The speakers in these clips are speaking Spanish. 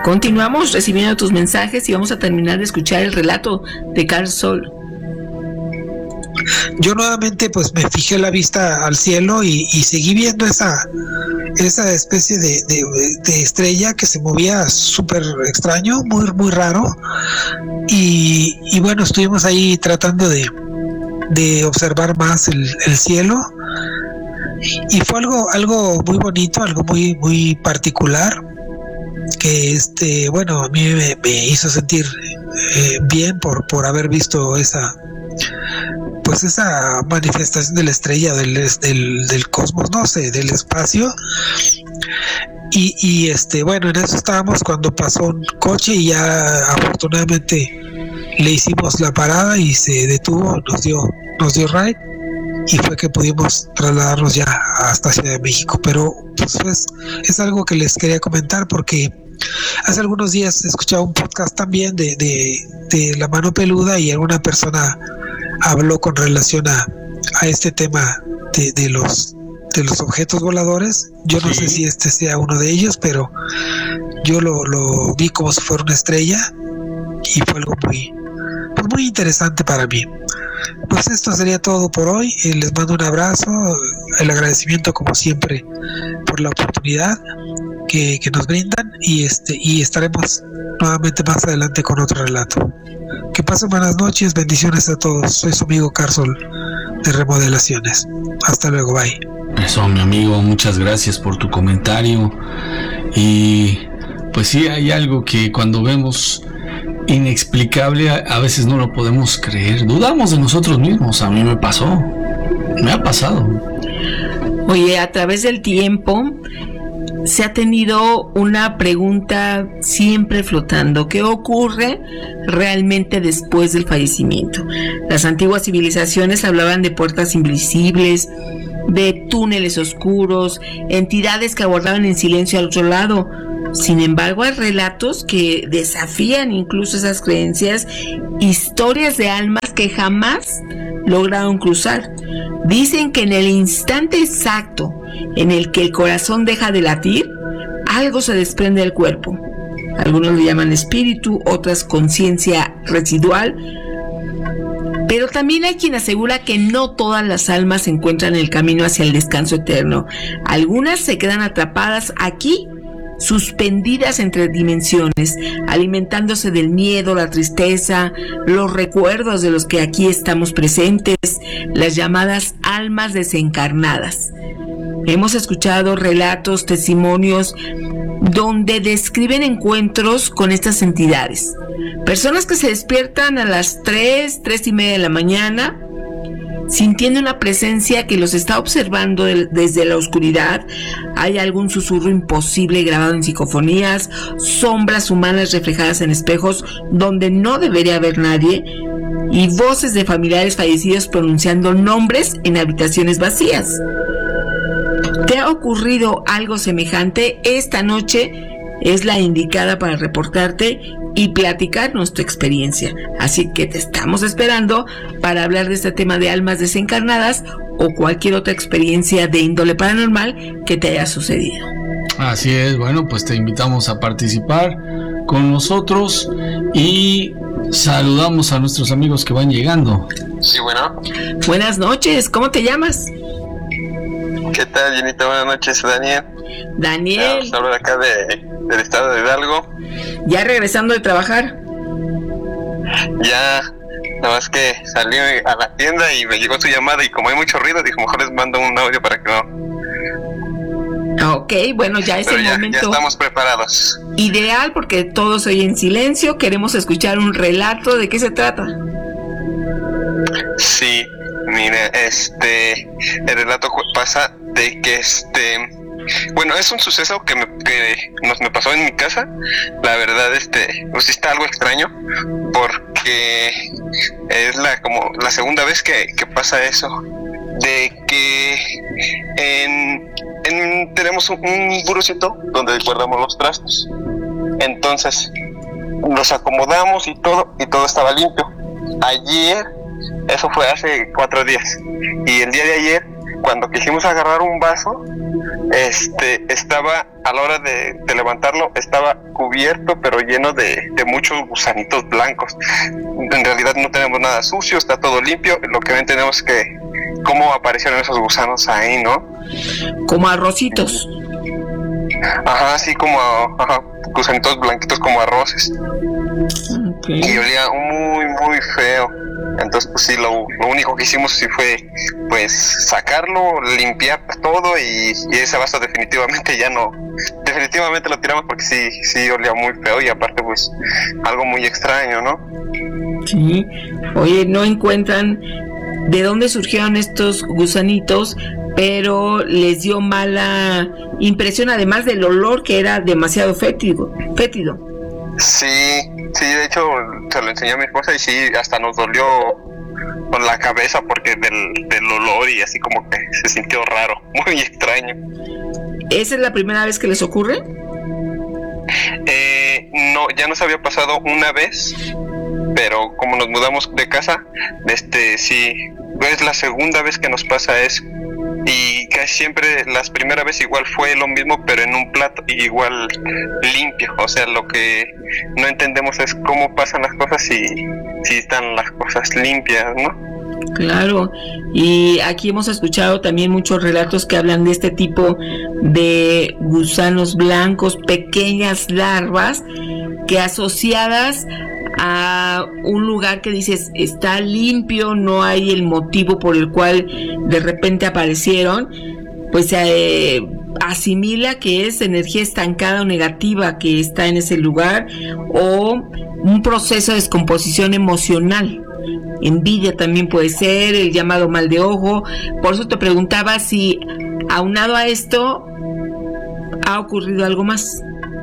Continuamos recibiendo tus mensajes y vamos a terminar de escuchar el relato de Carl Sol. Yo nuevamente pues me fijé la vista al cielo y seguí viendo esa especie de estrella que se movía súper extraño, muy raro, y bueno, estuvimos ahí tratando de observar más el cielo, y fue algo muy bonito, algo muy particular, que bueno, a mí me hizo sentir bien por haber visto esa manifestación de la estrella del cosmos, no sé, del espacio. Y bueno, en eso estábamos cuando pasó un coche y ya afortunadamente le hicimos la parada y se detuvo, nos dio ride, y fue que pudimos trasladarnos ya hasta Ciudad de México. Pero pues es algo que les quería comentar, porque hace algunos días escuchaba un podcast también de La Mano Peluda, y alguna persona habló con relación a este tema de los objetos voladores. Yo no sé si este sea uno de ellos, pero yo lo vi como si fuera una estrella, y fue algo muy interesante para mí. Pues esto sería todo por hoy. Les mando un abrazo, el agradecimiento como siempre por la oportunidad que nos brindan, y estaremos nuevamente más adelante con otro relato. Que pasen buenas noches, bendiciones a todos. Soy su amigo Carsol de Remodelaciones. Hasta luego, bye. Eso, mi amigo, muchas gracias por tu comentario. Y pues sí, hay algo que cuando vemos inexplicable a veces no lo podemos creer, dudamos de nosotros mismos. A mí me ha pasado. Oye, a través del tiempo se ha tenido una pregunta siempre flotando: ¿qué ocurre realmente después del fallecimiento? Las antiguas civilizaciones hablaban de puertas invisibles, de túneles oscuros, entidades que abordaban en silencio al otro lado. Sin embargo, hay relatos que desafían incluso esas creencias, historias de almas que jamás lograron cruzar. Dicen que en el instante exacto en el que el corazón deja de latir, algo se desprende del cuerpo. Algunos lo llaman espíritu, otras conciencia residual. Pero también hay quien asegura que no todas las almas se encuentran en el camino hacia el descanso eterno. Algunas se quedan atrapadas aquí, suspendidas entre dimensiones, alimentándose del miedo, la tristeza, los recuerdos de los que aquí estamos presentes, las llamadas almas desencarnadas. Hemos escuchado relatos, testimonios donde describen encuentros con estas entidades. Personas que se despiertan a las 3:30 de la mañana, sintiendo una presencia que los está observando desde la oscuridad. Hay algún susurro imposible grabado en psicofonías, sombras humanas reflejadas en espejos donde no debería haber nadie, y voces de familiares fallecidos pronunciando nombres en habitaciones vacías. ¿Te ha ocurrido algo semejante? Esta noche es la indicada para reportarte y platicarnos tu experiencia. Así que te estamos esperando para hablar de este tema de almas desencarnadas o cualquier otra experiencia de índole paranormal que te haya sucedido. Así es, bueno, pues te invitamos a participar con nosotros y saludamos a nuestros amigos que van llegando. Sí, bueno. Buenas noches, ¿cómo te llamas? ¿Qué tal, Jenita? Buenas noches, Daniel. Daniel. Hablo de acá del estado de Hidalgo. ¿Ya regresando de trabajar? Ya, nada más que salí a la tienda y me llegó tu llamada, y como hay mucho ruido, dijo, mejor les mando un audio para que no. Ok, bueno, ya es el momento. Ya estamos preparados. Ideal, porque todos oyen en silencio. Queremos escuchar un relato. ¿De qué se trata? Sí, mira, el relato pasa de que bueno, es un suceso que me pasó en mi casa. La verdad, pues sí está algo extraño, porque es como la segunda vez que pasa eso, de que tenemos un burocito donde guardamos los trastos. Entonces los acomodamos y todo estaba limpio. Ayer, eso fue hace 4 días, y el día de ayer cuando quisimos agarrar un vaso, estaba, a la hora de levantarlo, estaba cubierto pero lleno de muchos gusanitos blancos. En realidad no tenemos nada sucio, está todo limpio. Lo que no entendemos es que cómo aparecieron esos gusanos ahí, ¿no? Como arrocitos. Ajá, así como gusanitos blanquitos como arroces. Okay. Y olía muy, muy feo. Entonces, pues sí, lo único que hicimos sí fue, pues, sacarlo, limpiar todo y ese vaso definitivamente lo tiramos porque sí olía muy feo y aparte, pues, algo muy extraño, ¿no? Sí. Oye, no encuentran de dónde surgieron estos gusanitos, pero les dio mala impresión, además del olor que era demasiado fétido. Sí, de hecho se lo enseñé a mi esposa y sí, hasta nos dolió con la cabeza porque del olor y así como que se sintió raro, muy extraño. ¿Esa es la primera vez que les ocurre? No, ya nos había pasado una vez, pero como nos mudamos de casa, sí, es la segunda vez que nos pasa eso. Y casi siempre las primeras veces igual fue lo mismo, pero en un plato igual limpio. O sea, lo que no entendemos es cómo pasan las cosas si están las cosas limpias, ¿no? Claro, y aquí hemos escuchado también muchos relatos que hablan de este tipo de gusanos blancos, pequeñas larvas que asociadas a un lugar que dices está limpio, no hay el motivo por el cual de repente aparecieron, pues se asimila que es energía estancada o negativa que está en ese lugar, o un proceso de descomposición emocional. Envidia también puede ser, el llamado mal de ojo. Por eso te preguntaba si aunado a esto ha ocurrido algo más.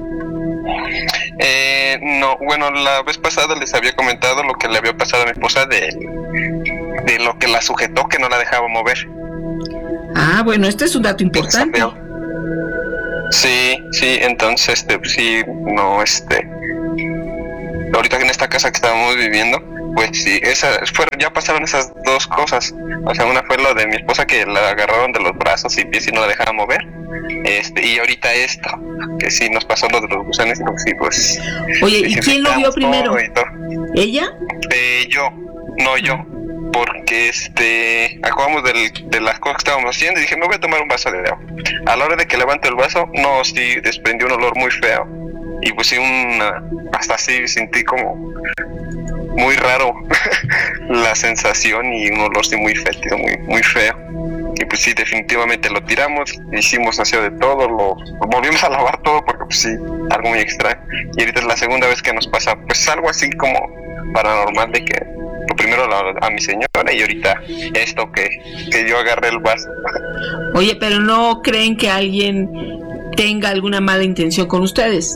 No, bueno, la vez pasada les había comentado lo que le había pasado a mi esposa de lo que la sujetó, que no la dejaba mover. Ah, bueno, este es un dato importante. Sí, entonces, sí, no, ahorita en esta casa que estábamos viviendo, pues sí, ya pasaron esas dos cosas. O sea, una fue lo de mi esposa, que la agarraron de los brazos y pies y no la dejaban mover. Y ahorita esto, que sí nos pasó lo de los gusanos, sí, pues. Oye, ¿y quién lo vio primero? ¿Ella? Yo, porque acabamos de las cosas que estábamos haciendo y dije, me voy a tomar un vaso de agua. A la hora de que levanto el vaso, no, sí, desprendió un olor muy feo. Y pues sí, hasta así sentí como muy raro la sensación y un olor sí muy fétido, muy, muy feo. Y pues sí, definitivamente lo tiramos, hicimos aseo de todo, lo volvimos a lavar todo porque pues sí, algo muy extraño. Y ahorita es la segunda vez que nos pasa, pues algo así como paranormal, de que primero a mi señora y ahorita esto que yo agarré el vaso. Oye, pero ¿no creen que alguien tenga alguna mala intención con ustedes?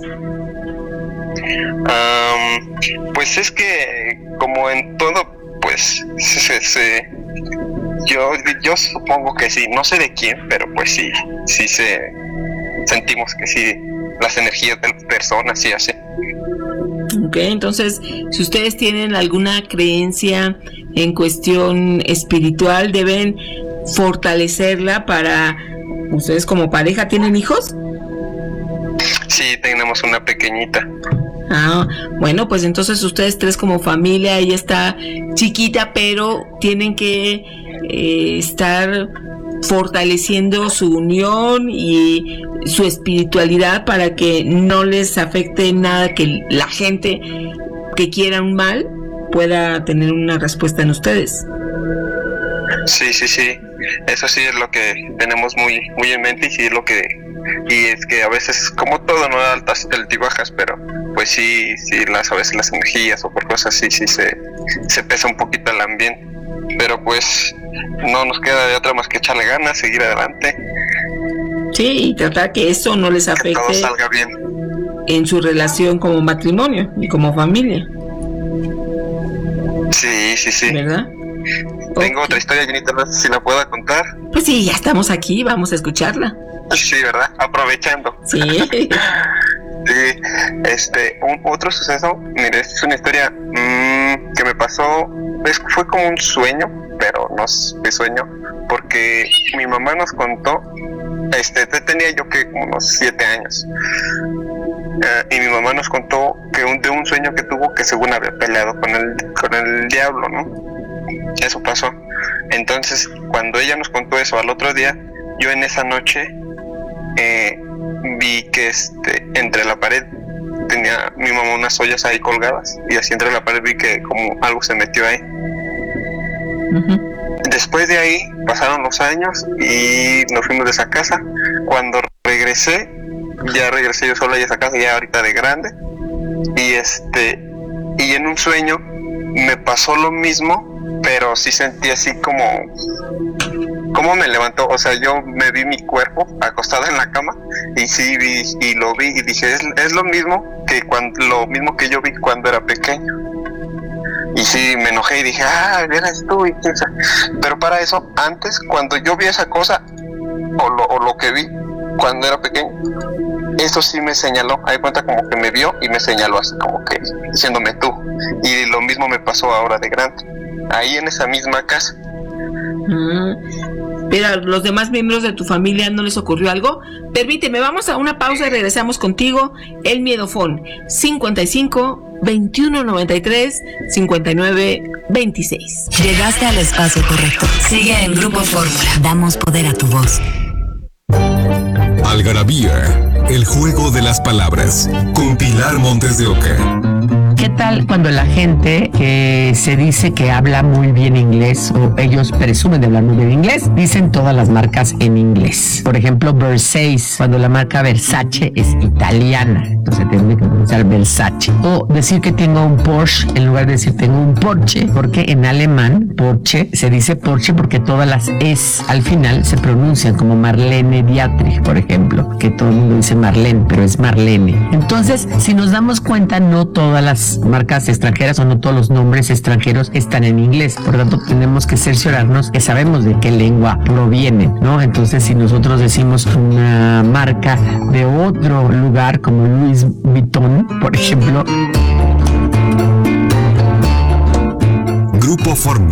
Pues es que como en todo, pues yo supongo que sí, no sé de quién, pero pues sí sentimos que sí, las energías de las personas sí hacen. Ok, entonces, si ustedes tienen alguna creencia en cuestión espiritual, deben fortalecerla para... ¿Ustedes como pareja tienen hijos? Sí, tenemos una pequeñita. Ah, bueno, pues entonces ustedes tres como familia, ella está chiquita, pero tienen que estar fortaleciendo su unión y su espiritualidad para que no les afecte nada, que la gente que quiera un mal pueda tener una respuesta en ustedes. Sí, eso sí es lo que tenemos muy, muy en mente, y sí es lo que, y es que a veces, como todo, no da altas altibajas, pero pues sí, a veces las energías o por cosas así, sí se pesa un poquito el ambiente, pero pues no nos queda de otra más que echarle ganas, seguir adelante. Sí, y tratar que eso no les afecte, que todo salga bien en su relación como matrimonio y como familia. Sí. ¿Verdad? Tengo otra historia, Jenita, no sé si la pueda contar. Pues sí, ya estamos aquí, vamos a escucharla. Sí, ¿verdad? Aprovechando. Sí. Sí, otro suceso, mire, es una historia que me pasó, fue como un sueño, pero no es sueño, porque que mi mamá nos contó, tenía yo que unos 7 años, y mi mamá nos contó que de un sueño que tuvo, que según había peleado con el diablo, ¿no? Eso pasó. Entonces, cuando ella nos contó eso al otro día, yo en esa noche vi que entre la pared tenía mi mamá unas ollas ahí colgadas, y así entre la pared vi que como algo se metió ahí. Después de ahí pasaron los años y nos fuimos de esa casa. Cuando regresé yo sola a esa casa, ya ahorita de grande, y en un sueño me pasó lo mismo, pero sí sentí así como me levantó. O sea, yo me vi mi cuerpo acostado en la cama, y sí vi y lo vi y dije, es lo mismo que yo vi cuando era pequeño. Y sí, me enojé y dije, eres tú, y quién sabe. Pero para eso, antes, cuando yo vi esa cosa, o lo que vi cuando era pequeño, eso sí me señaló. Hay cuenta como que me vio y me señaló así como que diciéndome tú. Y lo mismo me pasó ahora de grande, ahí en esa misma casa. Pero a los demás miembros de tu familia no les ocurrió algo. Permíteme, vamos a una pausa y regresamos contigo. El Miedofón 55 21 93 59 26. Llegaste al espacio correcto. Sigue en Grupo Fórmula. Damos poder a tu voz. Algarabía, el juego de las palabras, con Pilar Montes de Oca. ¿Qué tal cuando la gente que se dice que habla muy bien inglés, o ellos presumen de hablar muy bien inglés, dicen todas las marcas en inglés? Por ejemplo, Versace, cuando la marca Versace es italiana, entonces tiene que pronunciar Versace. O decir que tengo un Porsche en lugar de decir tengo un Porsche, porque en alemán Porsche se dice Porsche porque todas las es al final se pronuncian como Marlene Dietrich, por ejemplo, que todo el mundo dice Marlene, pero es Marlene. Entonces, si nos damos cuenta, no todas las marcas extranjeras o no todos los nombres extranjeros están en inglés. Por lo tanto, tenemos que cerciorarnos que sabemos de qué lengua provienen, ¿no? Entonces, si nosotros decimos una marca de otro lugar como Louis Vuitton, por ejemplo. Grupo Fórmula.